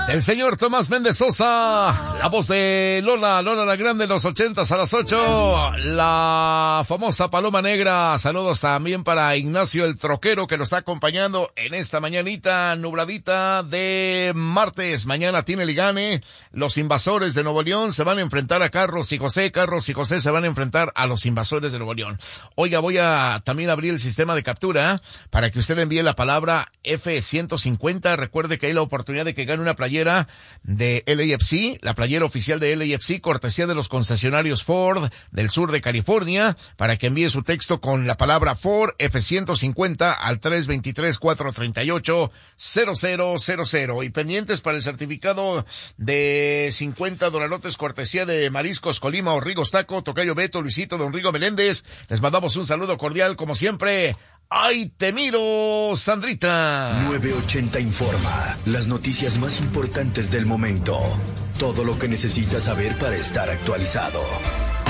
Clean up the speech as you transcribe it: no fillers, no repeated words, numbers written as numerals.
El señor Tomás Méndez Sosa, la voz de Lola la Grande, los 80s a las 8, la famosa Paloma Negra. Saludos también para Ignacio el Troquero, que nos está acompañando en esta mañanita nubladita de martes. Mañana tiene Ligane, los Invasores de Nuevo León se van a enfrentar a Carlos y José se van a enfrentar a los Invasores de Nuevo León. Oiga, voy a también abrir el sistema de captura para que usted envíe la palabra F150. Recuerde que hay la oportunidad de que gane una playera de LAFC, la playera oficial de LAFC, cortesía de los concesionarios Ford del sur de California, para que envíe su texto con la palabra Ford F150 al 323-438-0000. Y pendientes para el certificado de $50 cortesía de Mariscos Colima o Rigos Taco, Tocayo Beto, Luisito, Don Rigo Meléndez. Les mandamos un saludo cordial, como siempre. ¡Ay, te miro, Sandrita! 980 informa. Las noticias más importantes del momento. Todo lo que necesitas saber para estar actualizado.